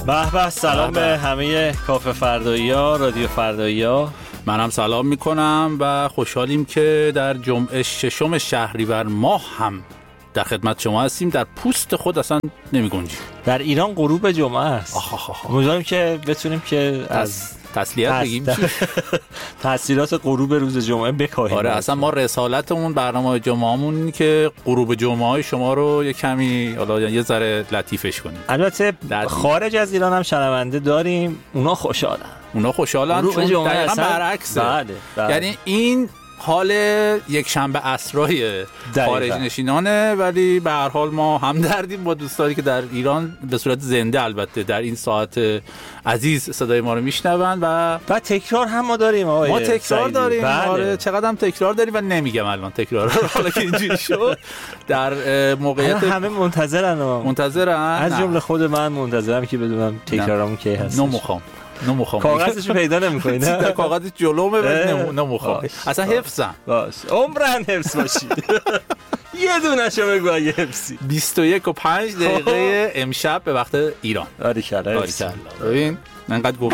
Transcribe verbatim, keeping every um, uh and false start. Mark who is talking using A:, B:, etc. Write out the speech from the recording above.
A: به به، سلام به همه کافه فردایی‌ها، رادیو فردایی‌ها.
B: منم سلام میکنم و خوشحالیم که در جمعه ششم شهریور ماه هم در خدمت شما هستیم. در پوست خود اصلا نمی گنجیم.
A: در ایران غروب جمعه است. امیدواریم که بتونیم که از
B: تسلیت بگیم
A: تأثیرات غروب روز جمعه بکاهیم.
B: آره، اصلا ما رسالتمون برنامه جمعهمون اینه که غروب جمعه های شما رو یه کمی حالا یه ذره لطیفش کنیم.
A: البته خارج از ایران هم شنونده داریم، اونا خوشحالن.
B: اونا خوشحالن چون دقیقاً برعکسه.
A: بله، بله.
B: یعنی این حال یک شنبه عصرای خارج نشینانه، ولی به هر حال ما هم دردیم با دوستانی که در ایران به صورت زنده البته در این ساعت عزیز صدای ما رو میشنون و
A: و تکرار هم ما داریم. آقای
B: ما تکرار
A: سعیدی.
B: داریم.
A: بله.
B: آره، چقدر هم تکرار داریم و نمیگم الان تکرار رو حالا که اینجوری شد. در موقعیت
A: همه منتظرن
B: منتظرن
A: از جمله خود من منتظرم که بدونم تکرارمون کی هست.
B: نمیخوام نمیخوام
A: کاغذشو پیدا نمی‌کنی نه؟
B: در کاغذ جلومه ولی نمیخوام اصلا. حفظم
A: باش، عمرن حفظ باشی. یه دونه‌شو بگو اگه حفظی.
B: بیست و یک و پنج دقیقه امشب به وقت ایران.
A: باریکلا.
B: باریکلا. ببین انقدر